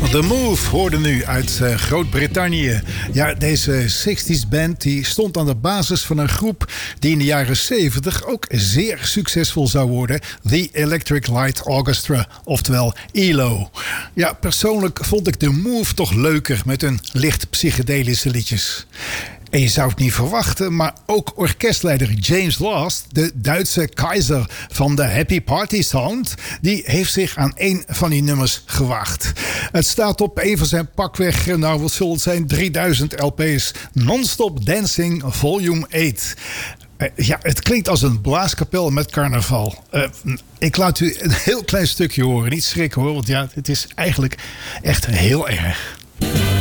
The Move hoorde nu uit Groot-Brittannië. Ja, deze 60s band die stond aan de basis van een groep die in de jaren 70 ook zeer succesvol zou worden. The Electric Light Orchestra, oftewel ELO. Ja, persoonlijk vond ik The Move toch leuker met hun licht psychedelische liedjes. En je zou het niet verwachten, maar ook orkestleider James Last, de Duitse keizer van de Happy Party Sound, die heeft zich aan een van die nummers gewaagd. Het staat op een van zijn pakweg, nou wat zullen het zijn, 3000 LP's, Non-Stop Dancing Volume 8. Ja, het klinkt als een blaaskapel met carnaval. Ik laat u een heel klein stukje horen, niet schrikken hoor, want ja, het is eigenlijk echt heel erg.